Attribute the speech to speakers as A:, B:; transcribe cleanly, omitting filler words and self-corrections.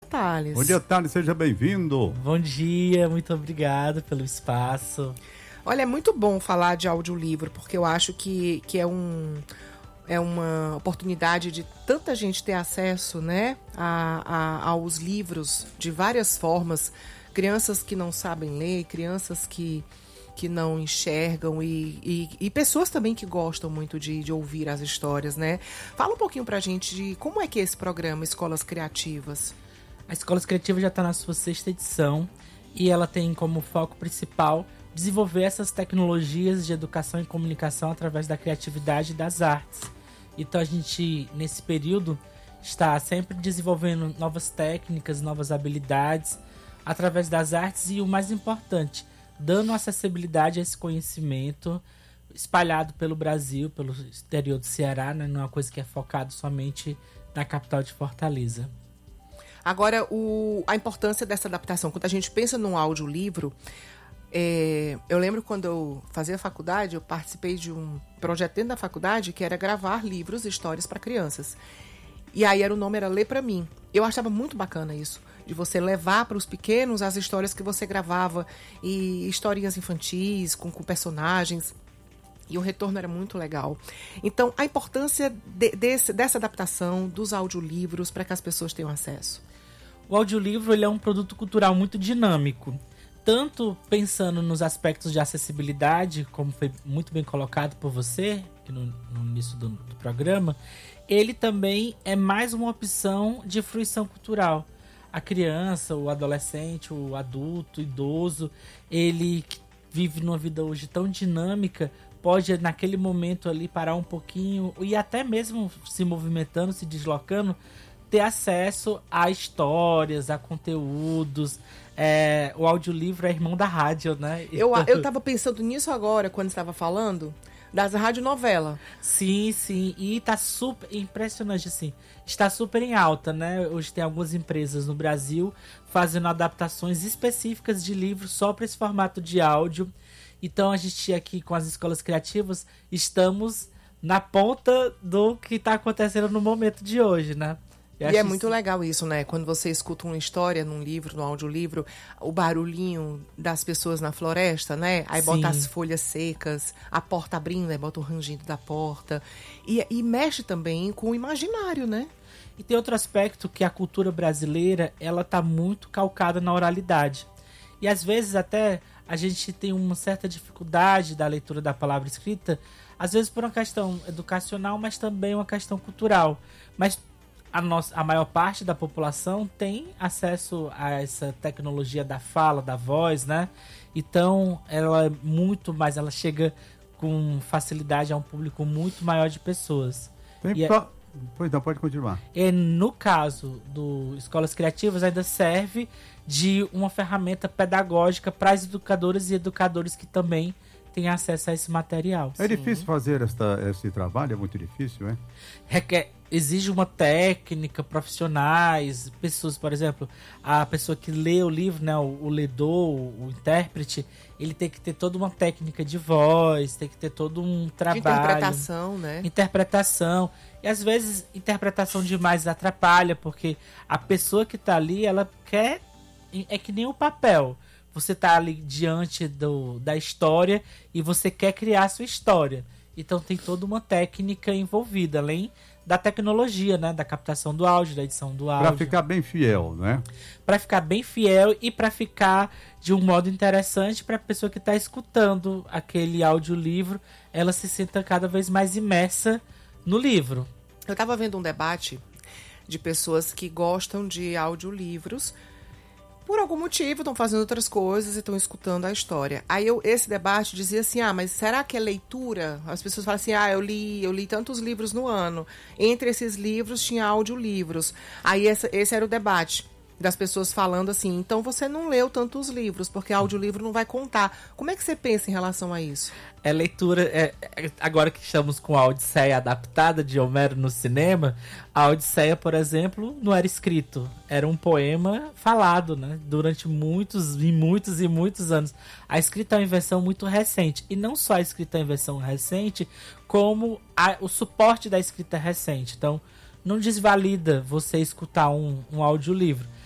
A: Thales.
B: Bom dia, Thales, seja bem-vindo.
C: Bom dia, muito obrigado pelo espaço.
A: Olha, é muito bom falar de audiolivro, porque eu acho que é uma oportunidade de tanta gente ter acesso, né, aos livros de várias formas. Crianças que não sabem ler, crianças que não enxergam e pessoas também que gostam muito de ouvir as histórias, né? Fala um pouquinho pra gente de como é que é esse programa Escolas Criativas.
C: A Escolas Criativas já está na sua 6ª edição e ela tem como foco principal desenvolver essas tecnologias de educação e comunicação através da criatividade e das artes. Então a gente, nesse período, está sempre desenvolvendo novas técnicas, novas habilidades através das artes e, o mais importante, dando acessibilidade a esse conhecimento espalhado pelo Brasil, pelo exterior do Ceará, né? Não é uma coisa que é focado somente na capital de Fortaleza.
A: Agora, a importância dessa adaptação. Quando a gente pensa num audiolivro, eu lembro quando eu fazia faculdade, eu participei de um projeto dentro da faculdade que era gravar livros, histórias para crianças. E aí o nome era Lê Pra Mim. Eu achava muito bacana isso, de você levar para os pequenos as histórias que você gravava, e historinhas infantis, com personagens, e o retorno era muito legal. Então, a importância dessa adaptação dos audiolivros para que as pessoas tenham acesso.
C: O audiolivro ele é um produto cultural muito dinâmico, tanto pensando nos aspectos de acessibilidade, como foi muito bem colocado por você aqui no início do programa. Ele também é mais uma opção de fruição cultural. A criança, o adolescente, o adulto, o idoso, ele que vive numa vida hoje tão dinâmica, pode naquele momento ali parar um pouquinho e até mesmo se movimentando, se deslocando, ter acesso a histórias, a conteúdos. O audiolivro é irmão da rádio, né?
A: Eu tava pensando nisso agora, quando estava falando das radionovelas.
C: Sim, e tá super impressionante, assim, está super em alta, né? Hoje tem algumas empresas no Brasil fazendo adaptações específicas de livros só para esse formato de áudio. Então a gente aqui com as escolas criativas estamos na ponta do que está acontecendo no momento de hoje, né?
A: E é muito legal isso, né? Quando você escuta uma história num livro, num audiolivro, o barulhinho das pessoas na floresta, né? Aí bota as folhas secas, a porta abrindo, aí bota o rangido da porta. E mexe também com o imaginário, né?
C: E tem outro aspecto que a cultura brasileira, ela tá muito calcada na oralidade. E às vezes até a gente tem uma certa dificuldade da leitura da palavra escrita, às vezes por uma questão educacional, mas também uma questão cultural. Mas a maior parte da população tem acesso a essa tecnologia da fala, da voz, né? Então, ela é muito mais, ela chega com facilidade a um público muito maior de pessoas.
B: Pois não, pode continuar.
C: E no caso do Escolas Criativas, ainda serve de uma ferramenta pedagógica para as educadoras e educadores que também têm acesso a esse material.
B: É difícil fazer esse trabalho? É muito difícil, é?
C: Exige uma técnica, profissionais, pessoas, por exemplo, a pessoa que lê o livro, né, o ledor, o intérprete, ele tem que ter toda uma técnica de voz, tem que ter todo um trabalho. De
A: interpretação, né?
C: Interpretação. E às vezes interpretação demais atrapalha, porque a pessoa que tá ali, ela quer... É que nem o papel. Você tá ali diante da história e você quer criar a sua história. Então tem toda uma técnica envolvida, além da tecnologia, né? Da captação do áudio, da edição do áudio.
B: Para ficar bem fiel, né?
C: Para ficar bem fiel e para ficar de um modo interessante para a pessoa que está escutando aquele audiolivro, ela se sinta cada vez mais imersa no livro.
A: Eu estava vendo um debate de pessoas que gostam de audiolivros, por algum motivo estão fazendo outras coisas e estão escutando a história. Aí esse debate dizia assim, mas será que é leitura? As pessoas falam assim, eu li tantos livros no ano. Entre esses livros tinha audiolivros. Aí esse era o debate das pessoas falando assim, então você não leu tantos livros, porque audiolivro não vai contar. Como é que você pensa em relação a isso?
C: Leitura, agora que estamos com a Odisseia adaptada de Homero no cinema, a Odisseia, por exemplo, não era escrito, era um poema falado, né? Durante muitos anos. A escrita é uma invenção muito recente, e não só a escrita é uma invenção recente, como o suporte da escrita é recente. Então, não desvalida você escutar um audiolivro.